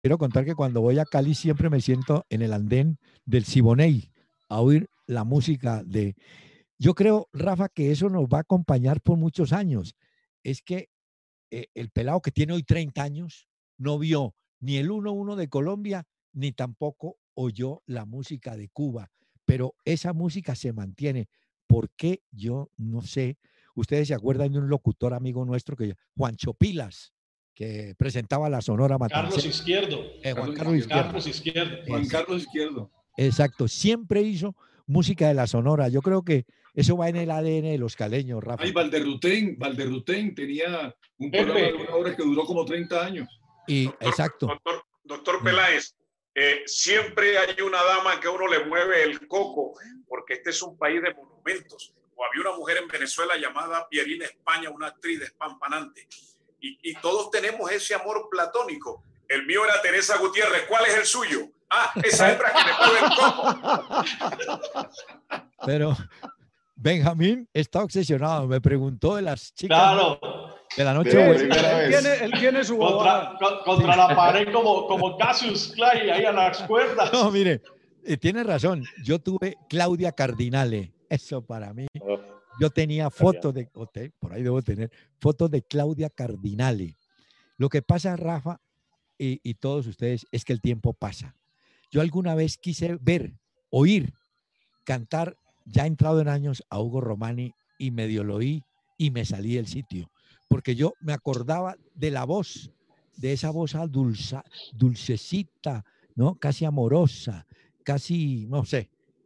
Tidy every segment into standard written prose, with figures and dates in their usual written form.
quiero contar que cuando voy a Cali siempre me siento en el andén del Siboney a oír la música de... Yo creo, Rafa, que eso nos va a acompañar por muchos años. Es que el pelado que tiene hoy 30 años no vio ni el 1-1 de Colombia, ni tampoco oyó la música de Cuba. Pero esa música se mantiene. ¿Por qué? Yo no sé. Ustedes se acuerdan de un locutor amigo nuestro, que Juancho Pilas, que presentaba la Sonora Carlos Matancera. Izquierdo. Juan Carlos Carlos Izquierdo. Izquierdo. Carlos Izquierdo. Juan Carlos Izquierdo. Exacto. Siempre hizo música de la Sonora. Yo creo que eso va en el ADN de los caleños, Rafa. Ay, Valderrutén tenía un programa de 1 hora que duró como 30 años. Y, Doctor, exacto. Doctor Peláez, siempre hay una dama que a uno le mueve el coco, porque este es un país de monumentos. O había una mujer en Venezuela llamada Pierina España, una actriz despampanante. Y todos tenemos ese amor platónico. El mío era Teresa Gutiérrez. ¿Cuál es el suyo? Ah, esa hembra que le mueve el coco. Pero Benjamín está obsesionado. Me preguntó de las chicas Claro. de la noche. Él tiene su contra la pared como Cassius Clay ahí a las cuerdas. No, mire, tiene razón. Yo tuve Claudia Cardinale. Eso para mí. Yo tenía fotos de, por ahí debo tener, fotos de Claudia Cardinale. Lo que pasa, Rafa, y todos ustedes, es que el tiempo pasa. Yo alguna vez quise ver, oír, cantar, ya entrado en años, a Hugo Romani, y medio lo oí y me salí del sitio. Porque yo me acordaba de la voz, de esa voz dulcecita, ¿no? Casi amorosa, casi, no sé.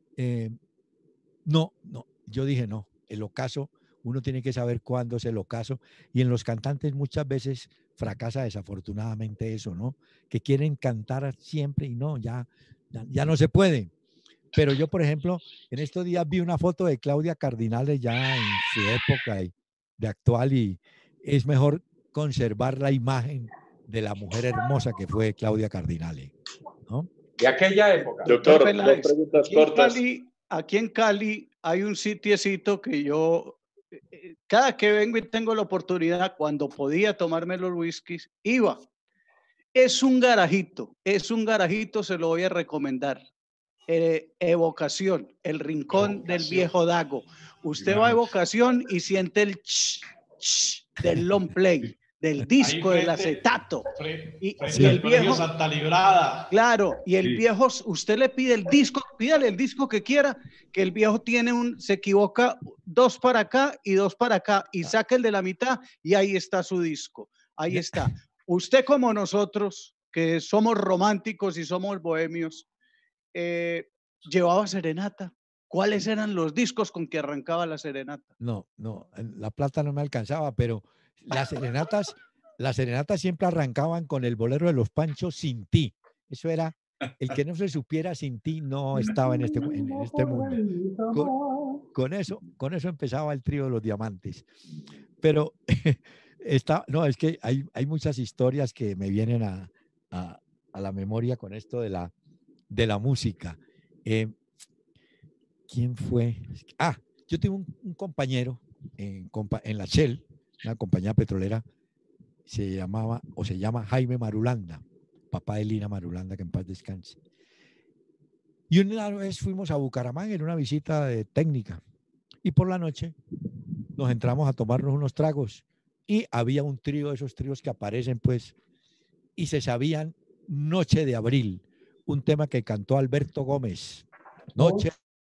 No, yo dije no, el ocaso, uno tiene que saber cuándo es el ocaso, y en los cantantes muchas veces fracasa desafortunadamente eso, ¿no? Que quieren cantar siempre y no, ya no se puede. Pero yo, por ejemplo, en estos días vi una foto de Claudia Cardinale ya en su época de actual, y es mejor conservar la imagen de la mujer hermosa que fue Claudia Cardinale, ¿no? De aquella época. Doctor, dos preguntas cortas. Aquí en Cali hay un sitiecito que yo, cada que vengo y tengo la oportunidad, cuando podía tomarme los whiskies, iba. Es un garajito, se lo voy a recomendar. Evocación, el rincón del viejo Dago. Usted va a Evocación y siente el del long play, del disco, del acetato. Y el viejo Santa Librada. Claro, y el viejo, usted le pide el disco, pídale el disco que quiera, que el viejo tiene se equivoca 2 para acá y 2 para acá, y saca el de la mitad y ahí está su disco. Ahí está. Usted, como nosotros, que somos románticos y somos bohemios, llevaba serenata. ¿Cuáles eran los discos con que arrancaba la serenata? No, la plata no me alcanzaba, pero las serenatas siempre arrancaban con el bolero de los Panchos, Sin ti. Eso era, el que no se supiera Sin ti no estaba en este mundo. Con eso empezaba el trío de los Diamantes. Pero es que hay muchas historias que me vienen a la memoria con esto de la música. ¿Quién fue? Yo tengo un compañero en la Shell, una compañía petrolera, se llama Jaime Marulanda, papá de Lina Marulanda, que en paz descanse. Y una vez fuimos a Bucaramanga en una visita de técnica, y por la noche nos entramos a tomarnos unos tragos, y había un trío, esos tríos que aparecen pues, y se sabían Noche de Abril, un tema que cantó Alberto Gómez. Noche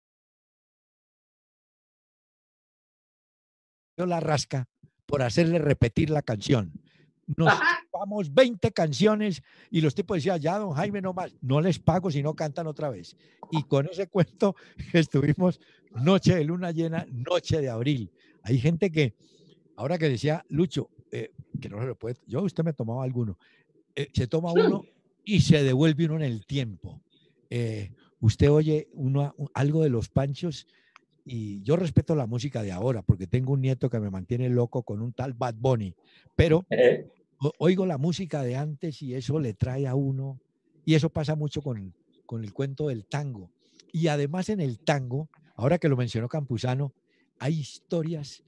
la rasca por hacerle repetir la canción. Nos vamos 20 canciones y los tipos decían, ya don Jaime, no más, no les pago si no cantan otra vez. Y con ese cuento estuvimos noche de luna llena, noche de abril. Hay gente que, ahora que decía Lucho, que no se lo puede, usted me tomaba alguno, se toma uno y se devuelve uno en el tiempo. Usted oye algo de los Panchos. Y yo respeto la música de ahora porque tengo un nieto que me mantiene loco con un tal Bad Bunny, pero oigo la música de antes y eso le trae a uno, y eso pasa mucho con el cuento del tango. Y además en el tango, ahora que lo mencionó Campuzano, hay historias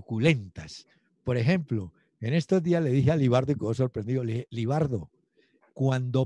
truculentas. Por ejemplo, en estos días le dije a Libardo, y quedó sorprendido, le dije, Libardo, cuando